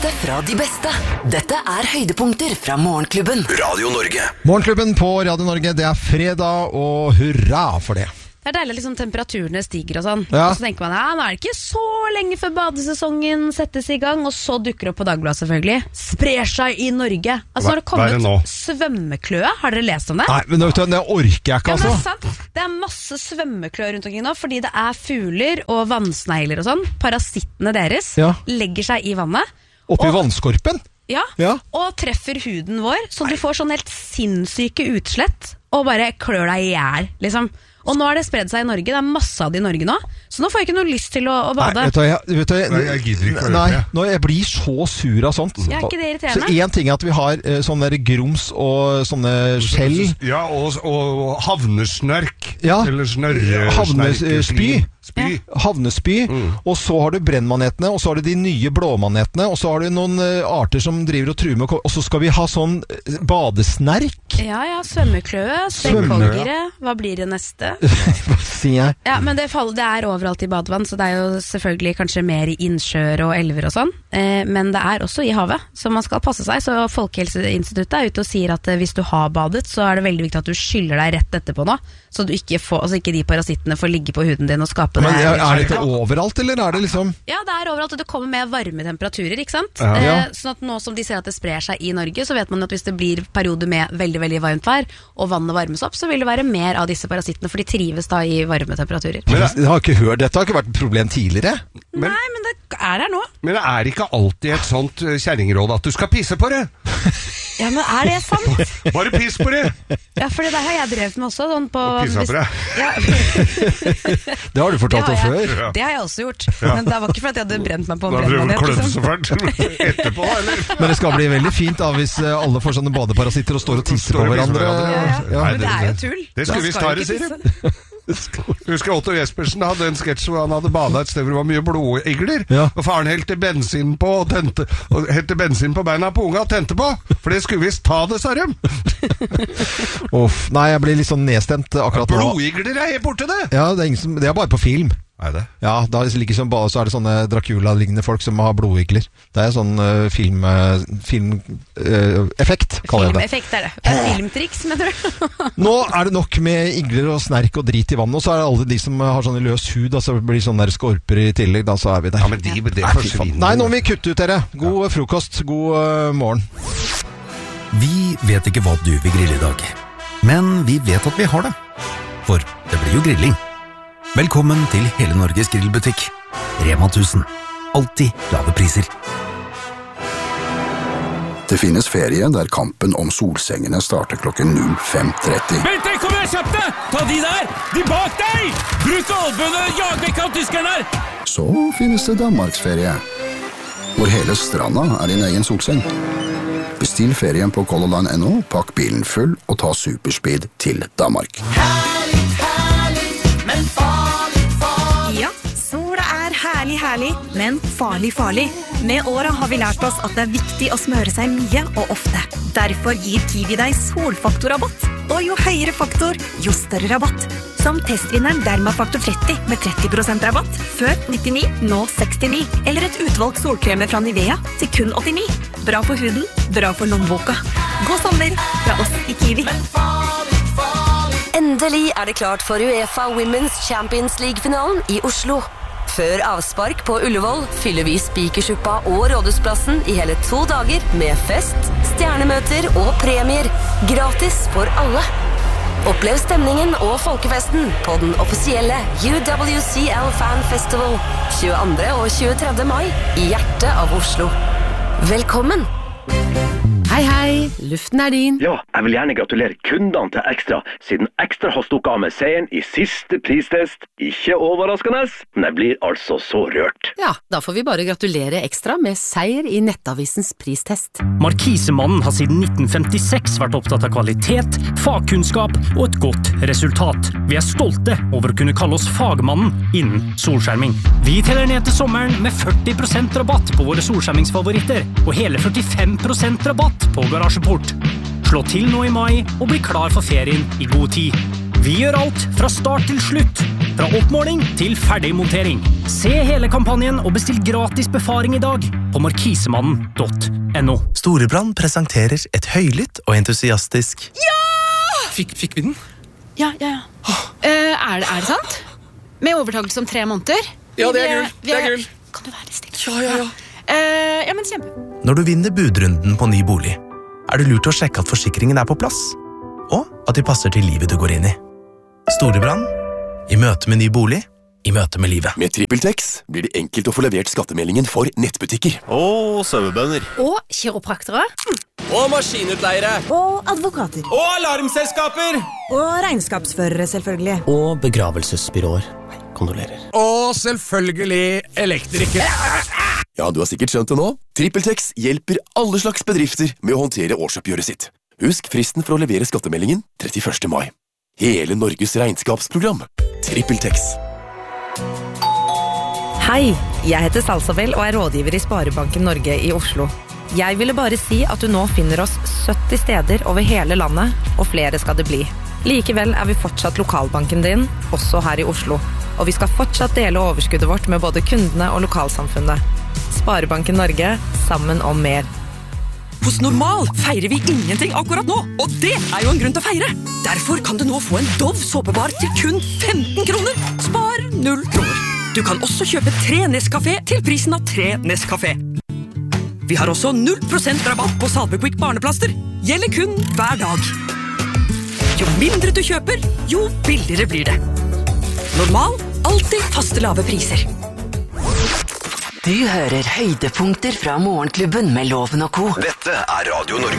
beste fra de beste. Dette høydepunkter fra Morgenklubben. Radio Norge. Morgenklubben på Radio Norge, det fredag, og hurra for det. Det deilig liksom temperaturene stiger og sånn. Ja. Og så tenker man, nå det ikke så lenge før badesesongen settes i gang, og så dukker det opp på Dagbladet selvfølgelig. Sprer seg i Norge. Altså har det kommet svømmekløe, har dere lest om det? Nei, men det orker jeg ikke, altså. Ja, men det sant. Det masse svømmekløe rundt omkring nå, fordi det fugler og vannsnegler og sånn. Parasittene deres legger seg i vannet. Oppi vannskorpen? Ja, og treffer huden vår, så du får sånn helt sinnssyke utslett, og bare klør deg i hjel, liksom. Og nå har det spredd seg i Norge, det masse av det i Norge nå. Så nå får jeg ikke noe lyst til å bade. Nei, vet du, jeg gidder ikke. Nei, jeg blir så sur av sånt. Ja, ikke det irriterende? Så en ting at vi har sånne der grums og sånne skjell. Ja, og havnesnørk. Ja, havnespy. Havnespy, og så har du brennmanetene, og så har du de nye blåmanetene, og så har du noen arter som driver og truer med, og så skal vi ha sånn badesnerk. Ja, svømmekløe, stekkhoggere, hva blir det neste? Hva sier jeg? Ja, men det overalt i badevann, så det jo selvfølgelig kanskje mer i innsjøer og elver og sånn, men det også i havet, så man skal passe seg. Så Folkehelseinstituttet ute og sier at hvis du har badet, så det veldig viktig at du skyller deg rett etterpå nå, så du ikke ikke de parasittene får ligge på huden din og skape det. Men det ikke overalt, eller det liksom? Ja, det overalt, og det kommer med varme temperaturer, ikke sant? Sånn at nå som de ser at det sprer seg i Norge, så vet man at hvis det blir perioder med veldig, veldig varmt vær, og vannet varmes opp, så vil det være mer av disse parasittene, for de trives da i varme temperaturer. Men dette har ikke vært et problem tidligere? Nei, men det der nå. Men det ikke alltid et sånt kjerringråd at du skal pisse på det? Ja, men det sant? Bare piss på det! Ja, for det der har jeg drevet med også, sånn på... Og pissa på det? Ja. Det har du fortalt om før. Ja. Det har jeg også gjort, men det var ikke for at jeg hadde brent meg på en brennmanet. Da ble det så fælt etterpå, eller? Men det skal bli veldig fint da, hvis alle får sånne badeparasitter og står og tisser på hverandre. Ja. Men det jo tull. Det skulle vi stare, sier du. Husker Otto Jespersen hadde en sketsj hvor han hadde badet et sted hvor det var mye blodigler, og faren helte bensin på og helte bensin på beina på unga og tente på, for det skulle visst ta det, sa de. Nei, jeg blir litt sånn nedstemt akkurat nå. Blodigler helt borte det. Ja, det bare på film. Det? Ja, da like som bade, så det sånne Dracula-lignende folk som har blodigler. Det sånn filmeffekt, kaller jeg det. Filmeffekt det. Filmtriks, mener du? Nå det nok med igler og snerk og drit i vannet, og så det alle de som har sånn løs hud, og så blir det sånne der skorper i tillegg, da så vi der. Ja, men det forsvinner. Nei, nå må vi kutte ut dere. God frokost, god morgen. Vi vet ikke hva du vil grille i dag, men vi vet at vi har det. For det blir jo grilling. Velkommen til Hele Norges grillbutikk. Rema 1000. Alltid lave priser. Det finnes ferie der kampen om solsengene starter klokken 05:30. Vent, kom igjen, kjapt deg! Ta de der! De bak deg! Bruk albøene og jag vekk av tyskerne her! Så finnes det Danmarksferie, hvor hele stranda din egen solseng. Bestill ferien på colorline.no, pakk bilen full og ta superspeed til Danmark. Herlig, men farlig. Med året har vi lært oss at det viktig å smøre seg mye og ofte. Derfor gir Kiwi deg solfaktorrabatt. Og jo høyere faktor, jo større rabatt. Som testvinneren Dermafaktor 30 med 30% rabatt. Før 99, nå 69. Eller et utvalgt solkremer fra Nivea til kun 89. Bra for huden, bra for lommeboka. God sommer fra oss i Kiwi. Endelig det klart for UEFA Women's Champions League-finalen i Oslo. Før avspark på Ullevål fyller vi Spikersuppa og Rådhusplassen i hele 2 dager med fest, stjernemøter og premier. Gratis for alle. Opplev stemningen og folkefesten på den offisielle UWCL Fan Festival 22. og 23. mai i hjertet av Oslo. Velkommen! Hei, luften din. Ja, jeg vil gjerne gratulere kundene til Ekstra, siden Ekstra har stukket av med seieren i siste pristest. Ikke overraskende, men jeg blir altså så rørt. Ja, da får vi bare gratulere Ekstra med seier i Nettavisens pristest. Markisemannen har siden 1956 vært opptatt av kvalitet, fagkunnskap og et godt resultat. Vi stolte over å kunne kalle oss fagmannen innen solskjerming. Vi teller ned til sommeren med 40% rabatt på våre solskjermingsfavoritter, og hele 45% rabatt på garasjeport. Slå til nå i mai og bli klar for ferien i god tid. Vi gjør alt fra start til slutt. Fra oppmåling til ferdigmontering. Se hele kampanjen og bestill gratis befaring i dag på markisemannen.no. Storebrand presenterer et høylytt og entusiastisk Fikk vi den? Ja. Er det sant? Med overtakelse om 3 måneder? Ja, det er gull. Kan du være stille? Ja. Ja, men kjempe. Når du vinner budrunden på ny bolig, er det lurt å sjekke at forsikringen er på plass, og at de passer til livet du går inn i. Storebrand, i møte med ny bolig, i møte med livet. Med TrippelTex blir det enkelt å få levert skattemeldingen for nettbutikker. Og sauebønder. Og kiropraktere. Og maskinutleiere. Og advokater. Og alarmselskaper. Og regnskapsførere, selvfølgelig. Og begravelsesbyråer. Kondolerer. Og selvfølgelig elektrikere. Ja, du har sikkert skjønt det nå. TrippelTex hjelper alle slags bedrifter med å håndtere årsoppgjøret sitt. Husk fristen for å levere skattemeldingen 31. mai. Hele Norges regnskapsprogram. TrippelTex. Hei, jeg heter Salsabel og er rådgiver i Sparebanken Norge i Oslo. Jeg ville bare si at du nå finner oss 70 steder over hele landet, og flere skal det bli. Likevel er vi fortsatt lokalbanken din, også her i Oslo. Og vi skal fortsatt dele overskuddet vårt med både kundene og lokalsamfunnet. Sparebanken Norge, sammen om mer. Hos Normal feirer vi ingenting akkurat nå, og det er jo en grunn til å feire. Derfor kan du nå få en Dove såpebar til kun 15 kroner. Spar 0 kroner. Du kan også kjøpe 3 Nescafé til prisen av 3 Nescafé. Vi har også 0% rabatt på Salvequick barneplaster. Gjelder kun hver dag. Jo mindre du kjøper, jo billigere blir det. Normal, alltid faste lave priser. Du hører høydepunkter fra Morgenklubben med Loven og Co. Dette er Radio Norge.